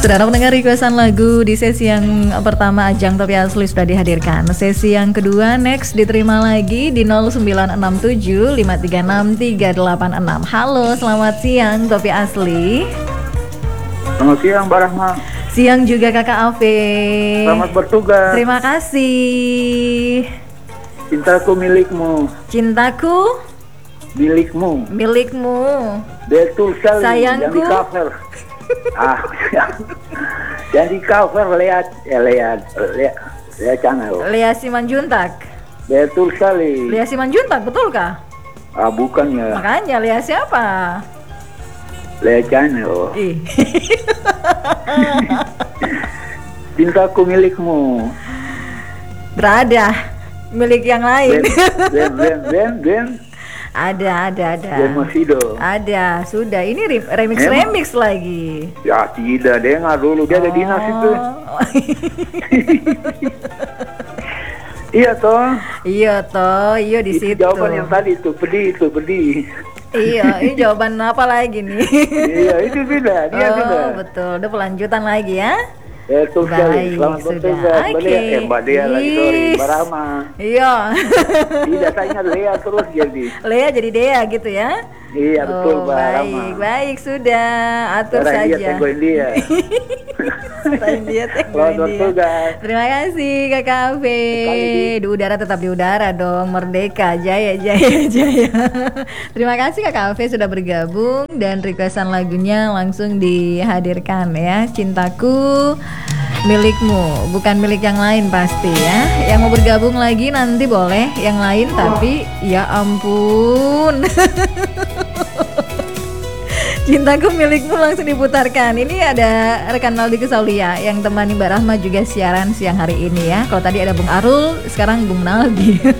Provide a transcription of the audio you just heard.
Saudara pendengar, requestan lagu di sesi yang pertama Ajang Topi Asli sudah dihadirkan. Sesi yang kedua next diterima lagi di 0967 536 386. Halo, selamat siang Topi Asli. Selamat siang Mbak Rahma. Siang juga Kakak Ave. Selamat bertugas. Terima kasih. Cintaku milikmu. Cintaku Milikmu. milikmu. Betul sekali. Sayangku. Yang di cover. Yang di cover lihat channel. Lea Simanjuntak. Betul sekali. Lea Simanjuntak, betulkah? Bukannya Makanya Lea siapa? lihat channel. Ih. Cintaku milikmu. Berada milik yang lain. Ben. Ada. Ben Masido. Ada, sudah. Ini remix lagi. Ya tidak, dengar dulu dia ada dinas itu. Iya toh. Iya di Itu situ. jawaban yang tadi itu pedih. Iya, ini jawaban apa lagi nih? Iya, itu sudah, dia sudah. Betul, udah pelanjutan lagi ya. Betul sekali. Baik, Selamat sudah. bertugas. Oke. Mbak Dea lagi, sorry. Mbak Rama. Iya. Tidak, saya ingat Lea terus jadi. Lea jadi Dea gitu ya? Iya, betul Mbak Rama. Baik, sudah. Atur Sekarang dia saja. tenggoin dia. Selain dia Selamat tenggoin dia. bertugas. Terima kasih Kakak Ave. Di udara tetap di udara dong. Merdeka, jaya. Terima kasih Kakak Ave sudah bergabung. Dan requestan lagunya langsung dihadirkan ya. Cintaku milikmu, bukan milik yang lain pasti ya. Yang mau bergabung lagi nanti boleh yang lain, tapi ya ampun. Cintaku milikmu langsung diputarkan. Ini ada rekan Naldi Kesaulia yang temani Mbak Rahma juga siaran siang hari ini ya. Kalau tadi ada Bung Arul, sekarang Bung Naldi.